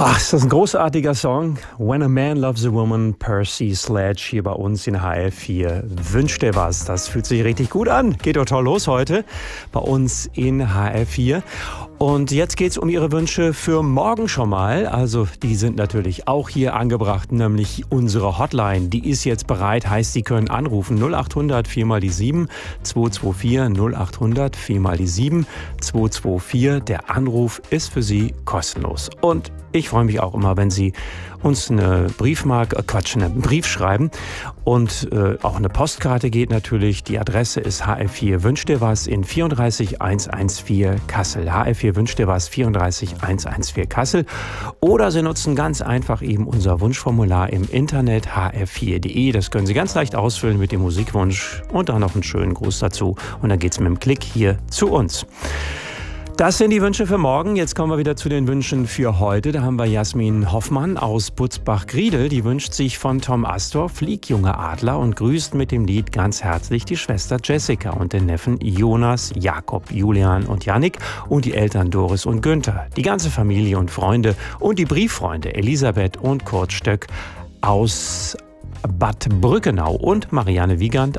Ach, ist das ein großartiger Song. When a Man Loves a Woman, Percy Sledge hier bei uns in HR4. Wünsch dir was, das fühlt sich richtig gut an. Geht doch toll los heute bei uns in HR4. Und jetzt geht's um Ihre Wünsche für morgen schon mal. Also die sind natürlich auch hier angebracht, nämlich unsere Hotline. Die ist jetzt bereit, heißt, Sie können anrufen 0800 4 mal die 7 224 0800 4 mal die 7 224. Der Anruf ist für Sie kostenlos. Und ich freue mich auch immer, wenn Sie uns einen Brief schreiben und auch eine Postkarte geht natürlich. Die Adresse ist HR4 Wünsch dir was in 34114 Kassel. HR4 Wünsch dir was 34114 Kassel. Oder Sie nutzen ganz einfach eben unser Wunschformular im Internet hr4.de. Das können Sie ganz leicht ausfüllen mit dem Musikwunsch und dann noch einen schönen Gruß dazu. Und dann geht's mit dem Klick hier zu uns. Das sind die Wünsche für morgen. Jetzt kommen wir wieder zu den Wünschen für heute. Da haben wir Jasmin Hoffmann aus Butzbach-Griedel. Die wünscht sich von Tom Astor Flieg, junge Adler und grüßt mit dem Lied ganz herzlich die Schwester Jessica und den Neffen Jonas, Jakob, Julian und Jannik und die Eltern Doris und Günther, die ganze Familie und Freunde und die Brieffreunde Elisabeth und Kurt Stöck aus Bad Brückenau und Marianne Wiegand